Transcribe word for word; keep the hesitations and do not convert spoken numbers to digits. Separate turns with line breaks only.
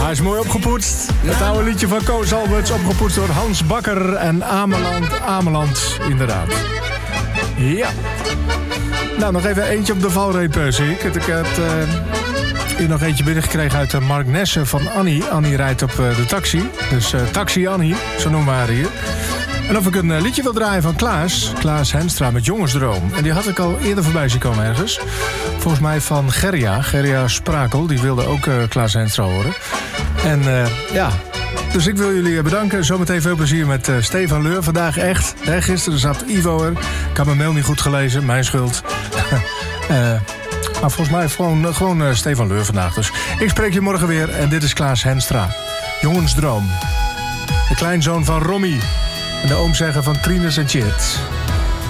Hij is mooi opgepoetst. Het oude liedje van Koos Alberts, opgepoetst door Hans Bakker en Ameland. Ameland, inderdaad. Ja. Nou, nog even eentje op de valreep, zie ik. Ik heb uh, hier nog eentje binnengekregen uit uh, Mark Nessen van Annie. Annie rijdt op uh, de taxi. Dus uh, Taxi Annie, zo noemen we haar hier. En of ik een uh, liedje wil draaien van Klaas. Klaas Henstra met Jongensdroom. En die had ik al eerder voorbij zien komen ergens. Volgens mij van Gerja. Gerja Sprakel, die wilde ook uh, Klaas Henstra horen. En uh, ja... Dus ik wil jullie bedanken. Zometeen veel plezier met uh, Stefan Leur. Vandaag echt. Hè, gisteren zat Ivo er. Ik had mijn mail niet goed gelezen. Mijn schuld. uh, maar volgens mij gewoon, gewoon uh, Stefan Leur vandaag. Dus ik spreek je morgen weer. En dit is Klaas Henstra. Jongensdroom. De kleinzoon van Romy. En de oomzegger van Trines en Chit.